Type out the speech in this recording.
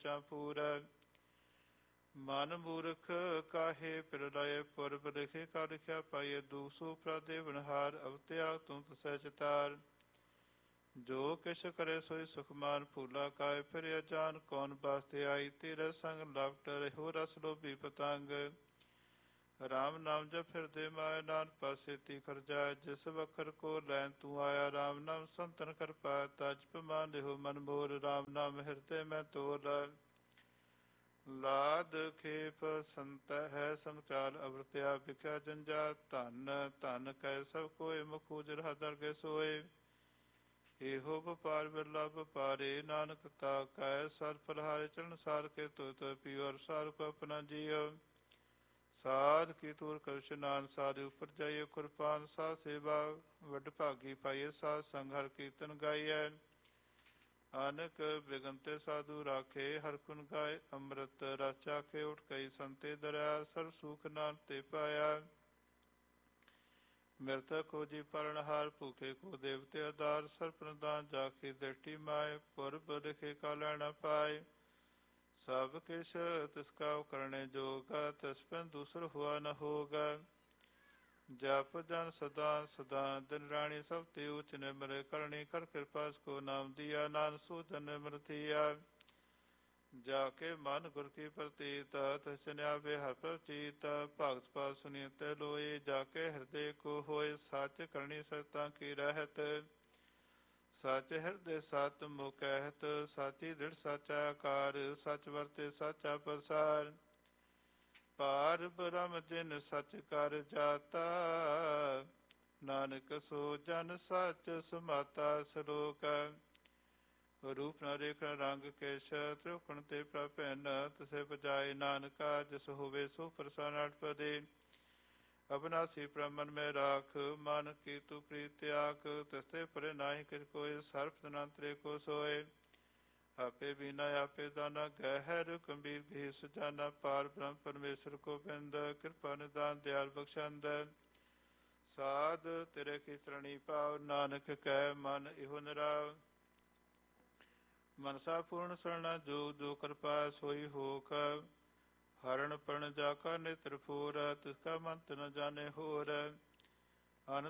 ਪੂਰੈ। ਮਨ ਮੂਰਖ ਕਾਹੇ ਫਿਰ ਲਾਏ ਪੁਰਬ ਲਿਖੇ ਕਾ ਲਿਖਿਆ ਪਾਈਏ ਦੂਸੂ ਪ੍ਰਦੇ ਬਨਹਾਰ ਅਵਤਿਆ ਤੂੰ ਤਸੈ ਚਿਤਾਰ। ਜੋ ਕਿਛ ਕਰੇ ਸੋਈ ਸੁਖਮਾਨ ਫੂਲਾ ਕਾਇ ਫਿਰ ਅਜਾਨ ਕੌਣ ਵਾਸਤੇ ਆਈ ਤੇਰੇ ਸੰਗ ਲਪਟ ਰਹਿਓ ਰਸ ਲੋਭੀ ਪਤੰਗ। ਰਾਮ ਨਾਮ ਜਪ ਫਿਰਦੇ ਮਾਇਆ ਨਾਨ ਪਾਸੇ ਤੀ ਕਰ ਜਾਏ ਜਿਸ ਵਖਰ ਕੋ ਲੈਨ ਤੂੰ ਆਇਆ ਰਾਮ ਨਾਮ ਸੰਤਨ ਕਰ ਪਾਇ ਤਜ ਪਮਾਨ ਲਿਹੋ ਮਨ ਮੋਰ ਰਾਮ ਨਾਮ ਹਿਰਦੇ ਮੈਂ ਤੋਲ। ਲਾਦ ਖੇਪ ਸੰਤ ਹੈ ਸੰਚਾਲ ਅਵਰਤਿਆ ਵਿਖਿਆ ਜੰਜਾ ਧਨ ਧਨ ਕਹਿ ਸਭ ਕੋਇ ਮੁਖ ਉਜਰ ਦਰਗੇ ਸੋਏ। ਇਹੋ ਵਪਾਰ ਬਿਰਲਾ ਵਪਾਰੇ ਨਾਨਕ ਤਾ ਕੈ ਸਰ ਫਲਹਾਰੇ ਚਰਨ ਸਾਰ ਕੇ ਤੋ ਪੀਓ ਅਰ ਸਾਰ ਕੋ ਆਪਣਾ ਜੀਓ। ਸਾਧ ਕੀ ਤੂਰ ਕਰ ਇਸ਼ਨਾਨ ਸਾਧ ਉਪਰ ਜਾਈਏ ਕੁਰਪਾਨ ਸਾਧ ਸੇਵਾ ਵੱਡ ਭਾਗੀ ਪਾਈਏ ਸਾਧ ਸੰਗ ਹਰ ਕੀਰਤਨ ਗਾਈਐ। ਆਨਕ ਬਿਗੰਤੇ ਸਾਧੂ ਰਾਖੇ ਹਰ ਕੁਨ ਗਾਏ ਅੰਮ੍ਰਿਤ ਰਸ ਚਾਖੇ ਉਠ ਕਈ ਸੰਤੇ ਦਰਿਆ ਸਰਬ ਸੁਖ ਨਾਮ ਤੇ ਪਾਇਆ। ਮਿਰਤ ਖੋਜੀ ਪਰਣਹਾਰ ਭੂਖੇ ਕੋ ਦੇਵਤੇ ਆਧਾਰ ਸਰਪਨਦਾਨ ਜਾਖੀ ਦ੍ਰਿਸ਼ਟੀ ਮਾਏ ਪੁਰਬ ਲਿਖੇ ਕਾ ਲੈਣਾ ਪਾਏ। ਸਭ ਕਿਛ ਤਿਸਕਾ ਕਰਨੇ ਜੋਗਾ ਤਿਸ ਪਿਨ ਦੂਸਰ ਹੁਆ ਨ ਹੋਗਾ। ਜਪ ਜਨ ਸਦਾ ਸਦਾ ਦਿਨ ਰਾਣੀ ਸਭ ਤੇ ਉਚ ਨਿਮਰੇ ਕਰਨੀ ਕਰ ਕਿਰਪਾ ਕੋ ਨਾਮ ਦੀਆ ਨਾਨ ਸੋ ਜਨ ਨਿਮਰ ਥੀਆ। ਜਾ ਕੇ ਮਨ ਗੁਰ ਕੀ ਪ੍ਰਤੀਤ ਤਿਸ ਨਿਆਵੇ ਹਰ ਪ੍ਰਚੀਤ ਭਗਤ ਪਾਲ ਸੁਨੀਏ ਤੇ ਲੋਏ ਜਾ ਕੇ ਹਿਰਦੇ ਕੋ ਹੋਏ ਸੱਚ ਕਰਨੀ ਸਰਤਾ ਕੀ ਰਹਿਤ। ਸੱਚ ਹਿਰਦੇ ਸਤ ਮੁਖ ਕਹਿਤ ਸਾਚੀ ਦ੍ਰਿੜ ਸਾਚਾ ਆਕਾਰ ਸੱਚ ਵਰਤੇ ਸਾਚਾ ਪ੍ਰਸਾਰ। ਪਾਰ ਬ੍ਰਹਮ ਜਿਨ ਸਚ ਕਰ ਜਾਤਾ ਨਾਨਕ ਸੋ ਜਨ ਸਚ ਸਮਾਤਾ ਸਲੋਕ। ਰੂਪ ਨ ਰੇਖ ਨ ਰੰਗ ਕੇਸ਼ ਤ੍ਰਿਖਣ ਤੇ ਪ੍ਰਭੈਨ ਤਸੇ ਬਜਾਏ ਨਾਨਕਾ ਜਿਸ ਹੋਵੇ ਸੋ ਪ੍ਰਸੰਨ ਅਠਪਦੇ। ਅਬਨਾਸੀ ਪ੍ਰਮਨ ਮੈਂ ਰਾਖ ਮਨ ਕੀ ਤੂ ਪ੍ਰੀਤ ਆਖ ਤਿਸਤੇ ਪਰੇ ਨਾਹੀ ਕਿਛ ਕੋਇ ਸਰਬ ਤਨੰਤਰੇ ਕੋ ਸੋਏ। ਆਪੇ ਬੀਨਾ ਆਪੇ ਦਾਨਾ ਗਹਿਰ ਗੰਭੀਰ ਗਹੀ ਸੁਜਾਨਾ ਪਾਰ ਬ੍ਰਹਮ ਪਰਮੇਸ਼ਰ ਕੋ ਬਿੰਦ ਕਿਰਪਾ ਨਿਦਾਨ ਦਿਆਲ ਬਖਸ਼ੰਦ। ਸਾਧ ਤੇਰੇ ਕੀ ਸਰਣੀ ਪਾਉ ਨਾਨਕ ਕਹਿ ਮਨ ਇਹੋ ਨਿਰਾਵ। ਮਨਸਾ ਪੂਰਨ ਸਰਣਾ ਜੋ ਜੋ ਕਿਰਪਾ ਸੋਈ ਹੋਖ ਹਰਨ ਪਰਨ ਜਾ ਕਾ ਨੇਤਰ ਫੋਰ ਤਿਸਕਾ ਮੰਤ ਨ ਜਾਣੇ ਹੋਰ।